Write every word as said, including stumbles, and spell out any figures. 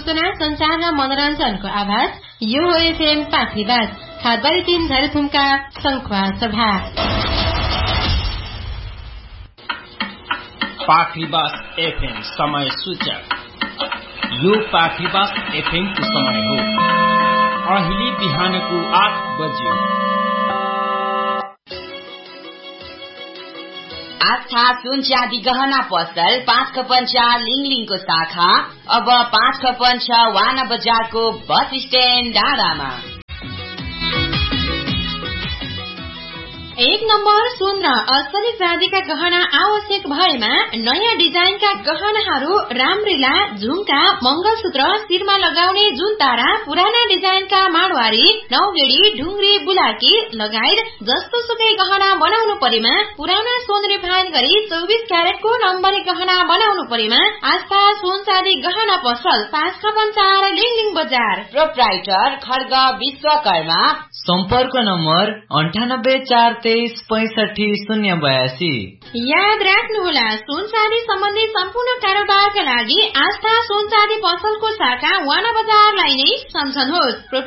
सूचना, संचार र मनोरञ्जनको आवाज। यो हो एफएम पाखरीबास खादबारी तीन झरेथुमका संखुवा सभा। पाखरीबास एफएम समय सूचक। यो पाखरीबास एफएम को समय हो अहिले बिहानको आठ बज्यो। आस्था सुन चाँदी गहना पसल पाँच खपन चार लिङलिङको शाखा अब पाँच खपन छ वाना बजारको बस स्ट्यान्ड डाँडामा। एक नम्बर सुन र असली चाँदीका गहना आवश्यक भएमा नयाँ डिजाइनका गहनाहरू रामरीला, झुम्का, मंगलसूत्र, शिरमा लगाउने जुन तारा, पुराना डिजाइनका माडवारी, नौगेडी, ढुङ्ग्री, बुलाकी लगायत जस्तो सुकै गहना बनाउनु परेमा, पुराना सोन रिफाइन गरी चौबिस क्यारेटको नम्बरी गहना बनाउनु परेमा आस्था सुन चाँदी गहना पसल पाँच खपन चार लिङलिङ बजार। प्रोप्राइटर खड्ग विश्वकर्मा। सम्पर्क नम्बर अन्ठानब्बे चार तेइस पैंसठी शून्य बयासी। याद राख्नुहोला, सुन चाँदी सम्बन्धी सम्पूर्ण कारोबारका लागि आस्था सुन चाँदी पसलको शाखा वाना बजारलाई नै सम्झनुहोस्।